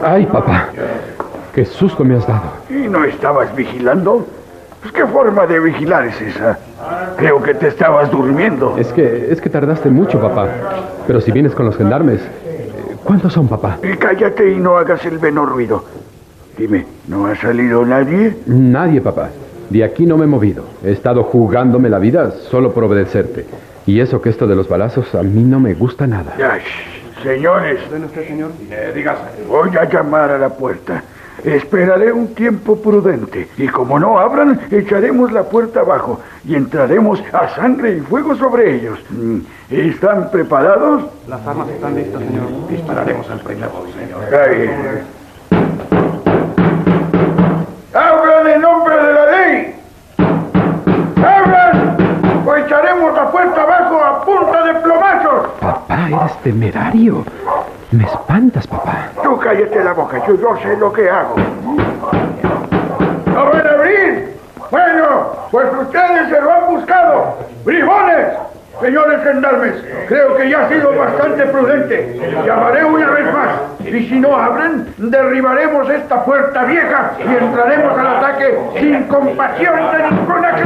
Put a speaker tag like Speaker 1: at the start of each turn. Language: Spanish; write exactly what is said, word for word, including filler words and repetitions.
Speaker 1: ¡Ay, papá! ¡Qué susto me has dado!
Speaker 2: ¿Y no estabas vigilando? Pues, ¿qué forma de vigilar es esa? Creo que te estabas durmiendo.
Speaker 1: Es que, es que tardaste mucho, papá. Pero si vienes con los gendarmes, ¿cuántos son, papá?
Speaker 2: Y cállate y no hagas el menor ruido. Dime, ¿no ha salido nadie?
Speaker 1: Nadie, papá. De aquí no me he movido. He estado jugándome la vida solo por obedecerte. Y eso que esto de los balazos a mí no me gusta nada.
Speaker 2: Ay, señores.
Speaker 3: ¿Ven usted, señor?
Speaker 2: Eh, dígase. Voy a llamar a la puerta. Esperaré un tiempo prudente. Y como no abran, echaremos la puerta abajo. Y entraremos a sangre y fuego sobre ellos. ¿Están preparados?
Speaker 3: Las armas están listas, señor.
Speaker 2: Dispararemos al primero, señor. Ahí. ¡Abran en nombre de la ley! ¡Abran! O echaremos la puerta abajo a punta de plomazos.
Speaker 1: Papá, eres temerario. Me espantas, papá.
Speaker 2: Tú cállate la boca, yo, yo sé lo que hago. ¿No van a abrir? Bueno, pues ustedes se lo han buscado. ¡Bribones! Señores gendarmes, creo que ya ha sido bastante prudente. Llamaré una vez más. Y si no abren, derribaremos esta puerta vieja y entraremos al ataque sin compasión de ninguna clase.